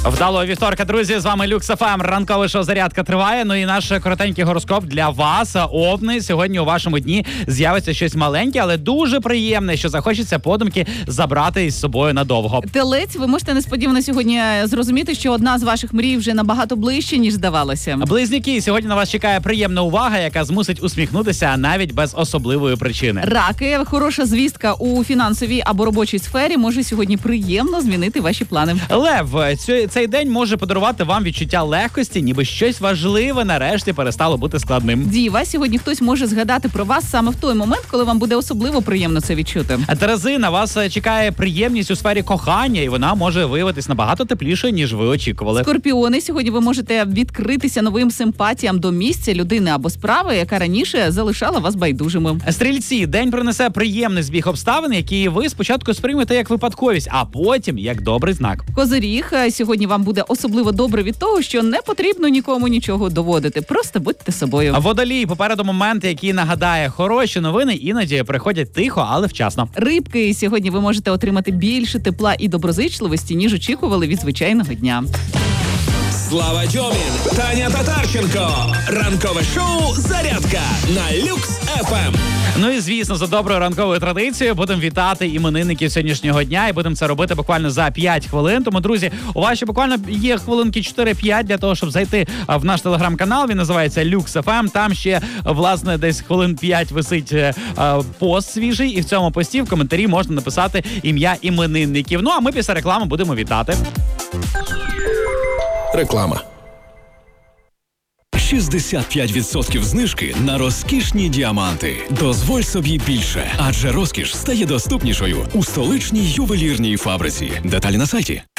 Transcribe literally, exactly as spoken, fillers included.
Вдалого вівторка, друзі, з вами Люкс еф ем. Ранкове шоу «Зарядка» триває. Ну і наш коротенький гороскоп для вас. Овни, сьогодні у вашому дні з'явиться щось маленьке, але дуже приємне, що захочеться подумки забрати із собою надовго. Телець, ви можете несподівано сьогодні зрозуміти, що одна з ваших мрій вже набагато ближче, ніж здавалося. Близнюки, сьогодні на вас чекає приємна увага, яка змусить усміхнутися навіть без особливої причини. Раки, хороша звістка у фінансовій або робочій сфері може сьогодні приємно змінити ваші плани. Лев, цю, цей день може подарувати вам відчуття легкості, ніби щось важливе нарешті перестало бути складним. Діва, сьогодні хтось може згадати про вас саме в той момент, коли вам буде особливо приємно це відчути. Терези, на вас чекає приємність у сфері кохання, і вона може виявитись набагато теплішою, ніж ви очікували. Скорпіони, сьогодні ви можете відкритися новим симпатіям до місця, людини або справи, яка раніше залишала вас байдужими. Стрільці, день принесе приємний збіг обставин, які ви спочатку сприймете як випадковість, а потім як добрий знак. Козиріг, сьогодні вам буде особливо добре від того, що не потрібно нікому нічого доводити. Просто будьте собою. Водолій, попереду моменти, які нагадає, хороші новини іноді приходять тихо, але вчасно. Рибки, сьогодні ви можете отримати більше тепла і доброзичливості, ніж очікували від звичайного дня. Слава Дьомін, Таня Татарченко. Ранкове шоу «Зарядка» на Люкс еф ем. Ну і, звісно, за доброю ранковою традицією будемо вітати іменинників сьогоднішнього дня і будемо це робити буквально за п'ять хвилин. Тому, друзі, у вас ще буквально є хвилинки чотири-п'ять для того, щоб зайти в наш телеграм-канал. Він називається Люкс еф ем. Там ще, власне, десь хвилин п'ять висить пост свіжий. І в цьому пості в коментарі можна написати ім'я іменинників. Ну, а ми після реклами будемо вітати. Реклама. шістдесят п'ять відсотків знижки на розкішні діаманти. Дозволь собі більше, адже розкіш стає доступнішою у столичній ювелірній фабриці. Деталі на сайті.